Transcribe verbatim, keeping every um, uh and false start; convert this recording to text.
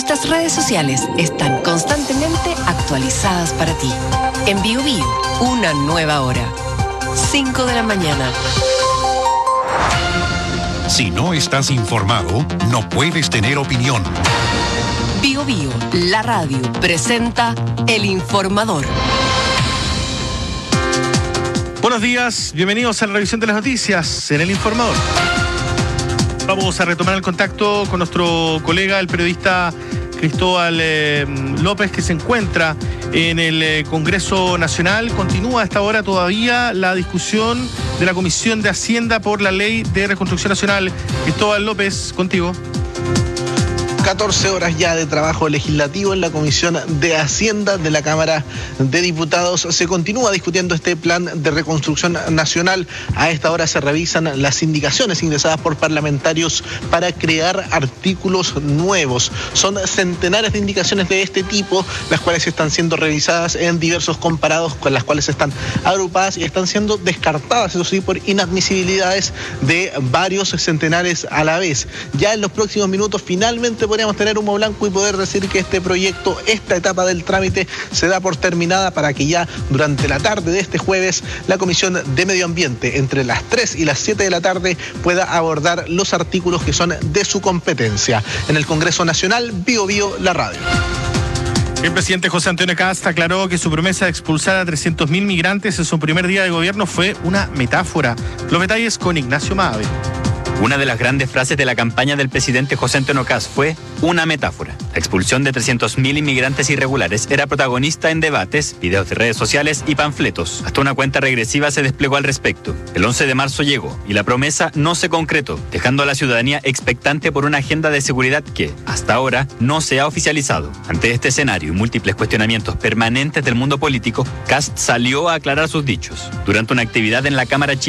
Nuestras redes sociales están constantemente actualizadas para ti. En Bio Bio, una nueva hora. cinco de la mañana. Si no estás informado, no puedes tener opinión. Bio Bio, la radio, presenta El Informador. Buenos días, bienvenidos a la revisión de las noticias en El Informador. Vamos a retomar el contacto con nuestro colega, el periodista Cristóbal eh, López, que se encuentra en el eh, Congreso Nacional. Continúa a esta hora todavía la discusión de la Comisión de Hacienda por la Ley de Reconstrucción Nacional. Cristóbal López, contigo. catorce horas ya de trabajo legislativo en la Comisión de Hacienda de la Cámara de Diputados. Se continúa discutiendo este plan de reconstrucción nacional. A esta hora se revisan las indicaciones ingresadas por parlamentarios para crear artículos nuevos. Son centenares de indicaciones de este tipo, las cuales están siendo revisadas en diversos comparados, con las cuales están agrupadas y están siendo descartadas, eso sí, por inadmisibilidades de varios centenares a la vez. Ya en los próximos minutos finalmente podríamos tener humo blanco y poder decir que este proyecto, esta etapa del trámite, se da por terminada para que ya durante la tarde de este jueves la Comisión de Medio Ambiente, entre las tres y las siete de la tarde, pueda abordar los artículos que son de su competencia. En el Congreso Nacional, Bio Bio, la radio. El presidente José Antonio Kast aclaró que su promesa de expulsar a trescientos mil migrantes en su primer día de gobierno fue una metáfora. Los detalles con Ignacio Mave. Una de las grandes frases de la campaña del presidente José Antonio Kast fue una metáfora. La expulsión de trescientos mil inmigrantes irregulares era protagonista en debates, videos de redes sociales y panfletos. Hasta una cuenta regresiva se desplegó al respecto. El once de marzo llegó y la promesa no se concretó, dejando a la ciudadanía expectante por una agenda de seguridad que, hasta ahora, no se ha oficializado. Ante este escenario y múltiples cuestionamientos permanentes del mundo político, Kast salió a aclarar sus dichos. Durante una actividad en la Cámara Chilena